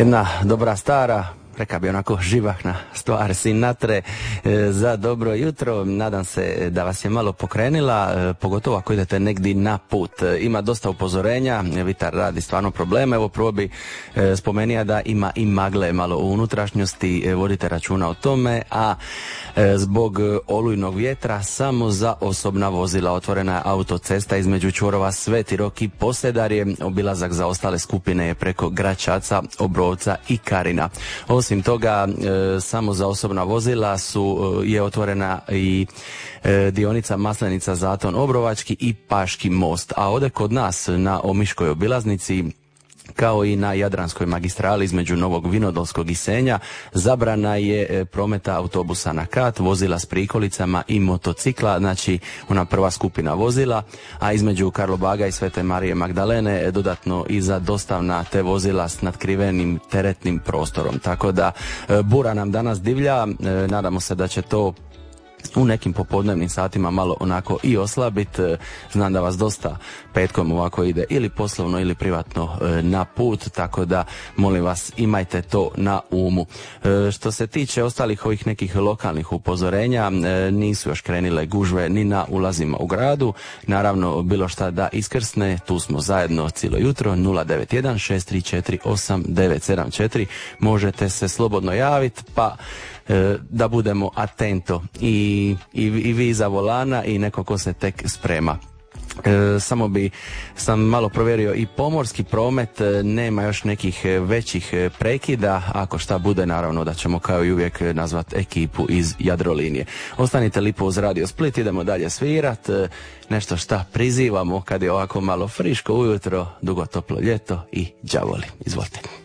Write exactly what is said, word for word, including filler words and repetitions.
Jedna dobra stara, reka bi onako živahna stvar Sinatre e, za dobro jutro. Nadam se da vas je malo pokrenila, e, pogotovo ako idete negdje na put. E, ima dosta upozorenja, vitar radi stvarno probleme. Evo prvo bi e, spomenija da ima i magle malo u unutrašnjosti, e, vodite računa o tome, a e, zbog olujnog vjetra samo za osobna vozila otvorena je autocesta između čvorova Sveti Rok i Posedarje. Obilazak za ostale skupine je preko Gračaca, Obrovca i Karina. Osim toga, e, samo za osobna vozila su, e, je otvorena i e, dionica Maslenica Zaton Obrovački i Paški most. A ovdje kod nas na Omiškoj obilaznici, kao i na Jadranskoj magistrali između Novog Vinodolskog i Senja, zabrana je prometa autobusa na kat, vozila s prikolicama i motocikla, znači ona prva skupina vozila, a između Karlobaga i Svete Marije Magdalene dodatno i za dostavna te vozila s natkrivenim teretnim prostorom. Tako da bura nam danas divlja, nadamo se da će to u nekim popodnevnim satima malo onako i oslabit. Znam da vas dosta petkom ovako ide ili poslovno ili privatno na put, tako da molim vas imajte to na umu. Što se tiče ostalih ovih nekih lokalnih upozorenja, nisu još krenile gužve ni na ulazima u gradu. Naravno, bilo šta da iskrsne, tu smo zajedno cijelo jutro. Nula devet jedan šest tri četiri osam devet sedam četiri možete se slobodno javiti, pa da budemo atento i, i, i vi za volana i neko ko se tek sprema. E, samo bi sam malo provjerio i pomorski promet, nema još nekih većih prekida, ako šta bude naravno da ćemo kao i uvijek nazvat ekipu iz Jadrolinije. Ostanite lipo uz Radio Split, idemo dalje svirat, nešto šta prizivamo kad je ovako malo friško ujutro, dugo toplo ljeto i đavoli. Izvolite.